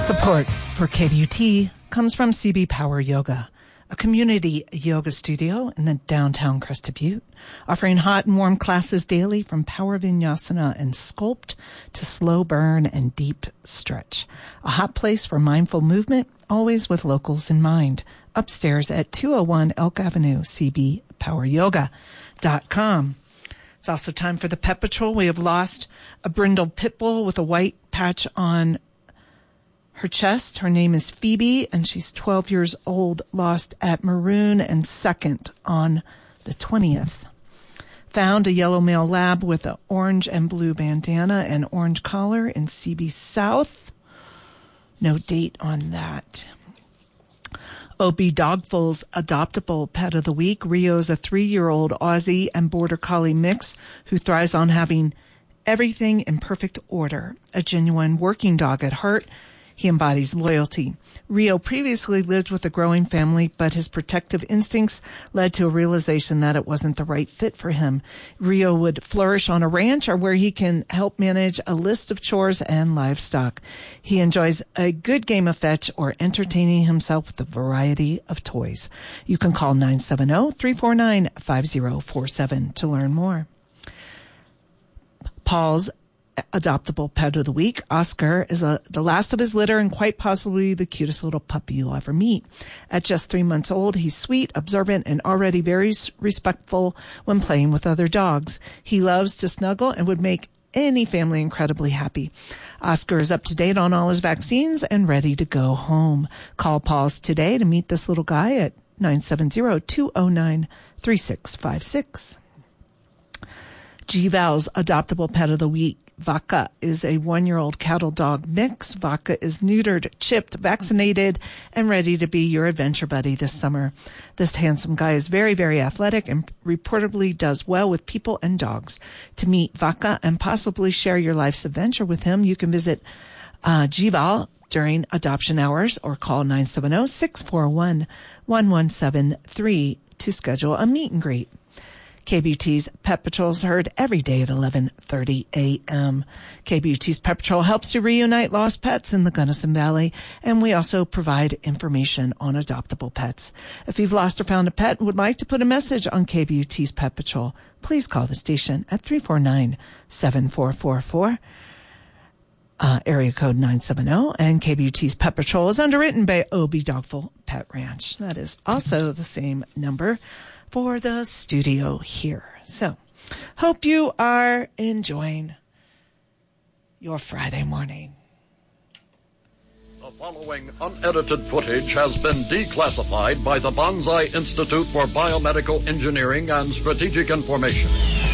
Support for KBUT comes from CB Power Yoga, a community yoga studio in the downtown Crested Butte, offering hot and warm classes daily from power vinyasana and sculpt to slow burn and deep stretch. A hot place for mindful movement, always with locals in mind. Upstairs at 201 Elk Avenue, cbpoweryoga.com. It's also time for the Pet Patrol. We have lost a brindle pit bull with a white patch on her chest. Her name is Phoebe, and she's 12 years old, lost at Maroon and 2nd on the 20th. Found a yellow male lab with an orange and blue bandana and orange collar in CB South. No date on that. OB Dogful's adoptable pet of the week. Rio's a 3-year-old Aussie and Border Collie mix who thrives on having everything in perfect order. A genuine working dog at heart. He embodies loyalty. Rio previously lived with a growing family, but his protective instincts led to a realization that it wasn't the right fit for him. Rio would flourish on a ranch or where he can help manage a list of chores and livestock. He enjoys a good game of fetch or entertaining himself with a variety of toys. You can call 970-349-5047 to learn more. Paul's adoptable pet of the week. Oscar is the last of his litter and quite possibly the cutest little puppy you'll ever meet. At just 3 months old, he's sweet, observant, and already very respectful when playing with other dogs. He loves to snuggle and would make any family incredibly happy. Oscar is up to date on all his vaccines and ready to go home. Call Paul's today to meet this little guy at 970-209-3656. G-Val's adoptable pet of the week. Vaca is a 1-year-old cattle dog mix. Vaca is neutered, chipped, vaccinated, and ready to be your adventure buddy this summer. This handsome guy is very, very athletic and reportedly does well with people and dogs. To meet Vaca and possibly share your life's adventure with him, you can visit G-Val during adoption hours or call 970-641-1173 to schedule a meet and greet. KBUT's Pet Patrol is heard every day at 11:30 a.m. KBUT's Pet Patrol helps to reunite lost pets in the Gunnison Valley, and we also provide information on adoptable pets. If you've lost or found a pet and would like to put a message on KBUT's Pet Patrol, please call the station at 349-7444. Area code 970, and KBUT's Pet Patrol is underwritten by OB Dogful Pet Ranch. That is also the same number for the studio here. So, hope you are enjoying your Friday morning. The following unedited footage has been declassified by the Banzai Institute for Biomedical Engineering and Strategic Information.